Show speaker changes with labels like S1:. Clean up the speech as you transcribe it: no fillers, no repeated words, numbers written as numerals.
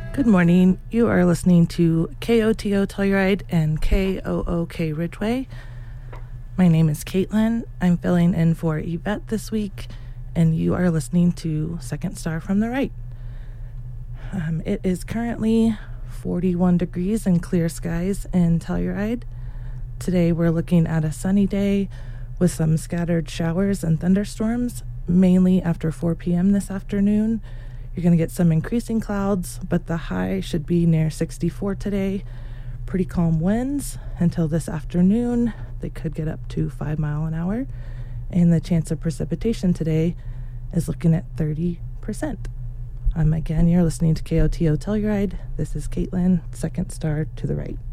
S1: Good morning. You are listening to KOTO Telluride and KOOK Ridgeway. My name is Caitlin. I'm filling in for Yvette this week, and you are listening to Second Star from the Right. It is currently 41 degrees and clear skies in Telluride. Today we're looking at a sunny day with some scattered showers and thunderstorms, mainly after 4 p.m. this afternoon. You're going to get some increasing clouds, but the high should be near 64 today. Pretty calm winds until this afternoon. They could get up to 5 miles an hour. And the chance of precipitation today is looking at 30%. Again, you're listening to KOTO Telluride. This is Caitlin, Second Star to the Right.